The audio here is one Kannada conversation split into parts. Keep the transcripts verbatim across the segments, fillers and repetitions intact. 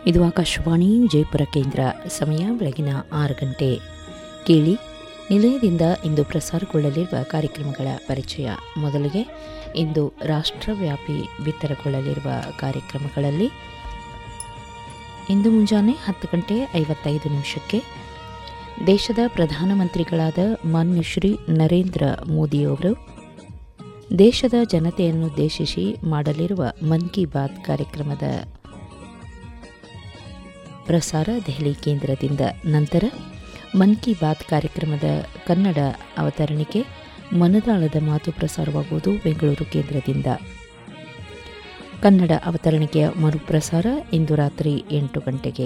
ಇದು ಆಕಾಶವಾಣಿ ವಿಜಯಪುರ ಕೇಂದ್ರ. ಸಮಯ ಬೆಳಗಿನ ಆರು ಗಂಟೆ. ಕೇಳಿ, ನಿಲಯದಿಂದ ಇಂದು ಪ್ರಸಾರಗೊಳ್ಳಲಿರುವ ಕಾರ್ಯಕ್ರಮಗಳ ಪರಿಚಯ. ಮೊದಲಿಗೆ ಇಂದು ರಾಷ್ಟ್ರವ್ಯಾಪಿ ಬಿತ್ತರಗೊಳ್ಳಲಿರುವ ಕಾರ್ಯಕ್ರಮಗಳಲ್ಲಿ ಇಂದು ಮುಂಜಾನೆ ಹತ್ತು ಗಂಟೆ ಐವತ್ತೈದು ನಿಮಿಷಕ್ಕೆ ದೇಶದ ಪ್ರಧಾನಮಂತ್ರಿಗಳಾದ ಮಾನ್ಯ ಶ್ರೀ ನರೇಂದ್ರ ಮೋದಿಯವರು ದೇಶದ ಜನತೆಯನ್ನುದ್ದೇಶಿಸಿ ಮಾಡಲಿರುವ ಮನ್ ಕಿ ಬಾತ್ ಕಾರ್ಯಕ್ರಮದ ಪ್ರಸಾರ ದೆಹಲಿ ಕೇಂದ್ರದಿಂದ. ನಂತರ ಮನ್ ಕಿ ಬಾತ್ ಕಾರ್ಯಕ್ರಮದ ಕನ್ನಡ ಅವತರಣಿಕೆ ಮನದಾಳದ ಮಾತು ಪ್ರಸಾರವಾಗುವುದು ಬೆಂಗಳೂರು ಕೇಂದ್ರದಿಂದ. ಕನ್ನಡ ಅವತರಣಿಕೆಯ ಮರುಪ್ರಸಾರ ಇಂದು ರಾತ್ರಿ ಎಂಟು ಗಂಟೆಗೆ.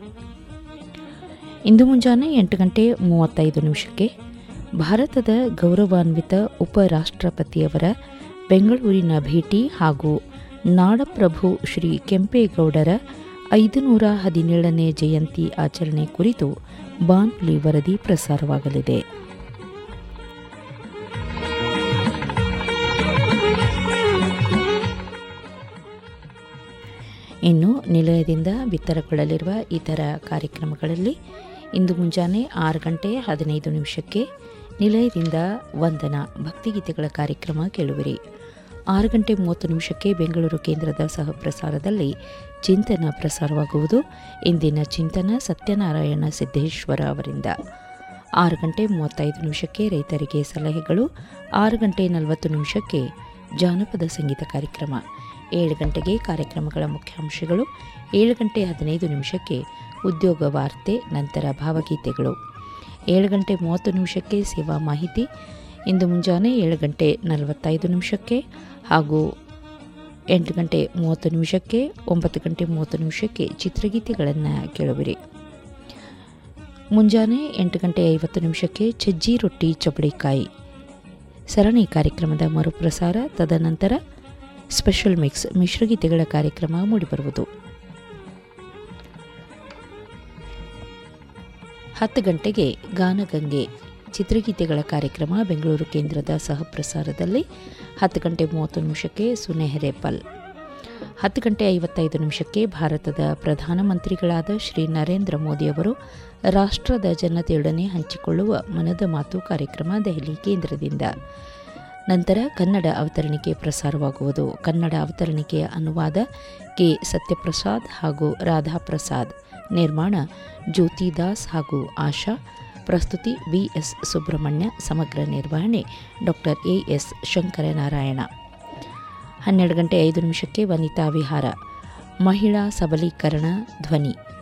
ಇಂದು ಮುಂಜಾನೆ ಎಂಟು ಗಂಟೆ ಮೂವತ್ತೈದು ನಿಮಿಷಕ್ಕೆ ಭಾರತದ ಗೌರವಾನ್ವಿತ ಉಪರಾಷ್ಟ್ರಪತಿಯವರ ಬೆಂಗಳೂರಿನ ಭೇಟಿ ಹಾಗೂ ನಾಡಪ್ರಭು ಶ್ರೀ ಕೆಂಪೇಗೌಡರ ಐದುನೂರ ಹದಿನೇಳನೇ ಜಯಂತಿ ಆಚರಣೆ ಕುರಿತು ಬಾನುಲಿ ವರದಿ ಪ್ರಸಾರವಾಗಲಿದೆ. ಇನ್ನು ನಿಲಯದಿಂದ ಬಿತ್ತರಗೊಳ್ಳಲಿರುವ ಇತರ ಕಾರ್ಯಕ್ರಮಗಳಲ್ಲಿ ಇಂದು ಮುಂಜಾನೆ ಆರು ಗಂಟೆ ಹದಿನೈದು ನಿಮಿಷಕ್ಕೆ ನಿಲಯದಿಂದ ವಂದನಾ ಭಕ್ತಿಗೀತೆಗಳ ಕಾರ್ಯಕ್ರಮ ಕೇಳುವಿರಿ. ಆರು ಗಂಟೆ ಮೂವತ್ತು ನಿಮಿಷಕ್ಕೆ ಬೆಂಗಳೂರು ಕೇಂದ್ರದ ಸಹ ಪ್ರಸಾರದಲ್ಲಿ ಚಿಂತನ ಪ್ರಸಾರವಾಗುವುದು. ಇಂದಿನ ಚಿಂತನ ಸತ್ಯನಾರಾಯಣ ಸಿದ್ದೇಶ್ವರ ಅವರಿಂದ. ಆರು ಗಂಟೆ ಮೂವತ್ತೈದು ನಿಮಿಷಕ್ಕೆ ರೈತರಿಗೆ ಸಲಹೆಗಳು. ಆರು ಗಂಟೆ ನಲವತ್ತು ನಿಮಿಷಕ್ಕೆ ಜಾನಪದ ಸಂಗೀತ ಕಾರ್ಯಕ್ರಮ. ಏಳು ಗಂಟೆಗೆ ಕಾರ್ಯಕ್ರಮಗಳ ಮುಖ್ಯಾಂಶಗಳು. ಏಳು ಗಂಟೆ ಹದಿನೈದು ನಿಮಿಷಕ್ಕೆ ಉದ್ಯೋಗ ವಾರ್ತೆ, ನಂತರ ಭಾವಗೀತೆಗಳು. ಏಳು ಗಂಟೆ ಮೂವತ್ತು ನಿಮಿಷಕ್ಕೆ ಸೇವಾ ಮಾಹಿತಿ. ಇಂದು ಮುಂಜಾನೆ ಏಳು ಗಂಟೆ ನಲವತ್ತೈದು ನಿಮಿಷಕ್ಕೆ ಹಾಗೂ ಎಂಟು ಗಂಟೆ ಮೂವತ್ತು ನಿಮಿಷಕ್ಕೆ ಒಂಬತ್ತು ಗಂಟೆ ಮೂವತ್ತು ನಿಮಿಷಕ್ಕೆ ಚಿತ್ರಗೀತೆಗಳನ್ನು ಕೇಳುವಿರಿ. ಮುಂಜಾನೆ ಎಂಟು ಗಂಟೆ ಐವತ್ತು ನಿಮಿಷಕ್ಕೆ ಸಜ್ಜಿ ರೊಟ್ಟಿ ಚಪಡಿಕಾಯಿ ಸರಣಿ ಕಾರ್ಯಕ್ರಮದ ಮರುಪ್ರಸಾರ. ತದನಂತರ ಸ್ಪೆಷಲ್ ಮಿಕ್ಸ್ ಮಿಶ್ರಗೀತೆಗಳ ಕಾರ್ಯಕ್ರಮ ಮೂಡಿಬರುವುದು. ಹತ್ತು ಗಂಟೆಗೆ ಗಾನಗಂಗೆ ಚಿತ್ರಗೀತೆಗಳ ಕಾರ್ಯಕ್ರಮ ಬೆಂಗಳೂರು ಕೇಂದ್ರದ ಸಹ ಪ್ರಸಾರದಲ್ಲಿ. ಹತ್ತು ಗಂಟೆ ಮೂವತ್ತು ನಿಮಿಷಕ್ಕೆ ಸುನೆಹರೆ ಪಲ್. ಹತ್ತು ಗಂಟೆ ಐವತ್ತೈದು ನಿಮಿಷಕ್ಕೆ ಭಾರತದ ಪ್ರಧಾನಮಂತ್ರಿಗಳಾದ ಶ್ರೀ ನರೇಂದ್ರ ಮೋದಿಯವರು ರಾಷ್ಟ್ರದ ಜನತೆಯೊಡನೆ ಹಂಚಿಕೊಳ್ಳುವ ಮನದ ಮಾತು ಕಾರ್ಯಕ್ರಮ ದೆಹಲಿ ಕೇಂದ್ರದಿಂದ. ನಂತರ ಕನ್ನಡ ಅವತರಣಿಕೆ ಪ್ರಸಾರವಾಗುವುದು. ಕನ್ನಡ ಅವತರಣಿಕೆಯ ಅನುವಾದ ಕೆ ಸತ್ಯಪ್ರಸಾದ್ ಹಾಗೂ ರಾಧಾಪ್ರಸಾದ್. ನಿರ್ಮಾಣ ಜ್ಯೋತಿ ದಾಸ್ ಹಾಗೂ ಆಶಾ. ಪ್ರಸ್ತುತಿ ವಿ ಎಸ್ ಸುಬ್ರಹ್ಮಣ್ಯ. ಸಮಗ್ರ ನಿರ್ವಹಣೆ ಡಾಕ್ಟರ್ ಎ ಎಸ್ ಶಂಕರನಾರಾಯಣ. ಹನ್ನೆರಡು ಗಂಟೆ ಐದು ನಿಮಿಷಕ್ಕೆ ವನಿತಾ ವಿಹಾರ ಮಹಿಳಾ ಸಬಲೀಕರಣ ಧ್ವನಿ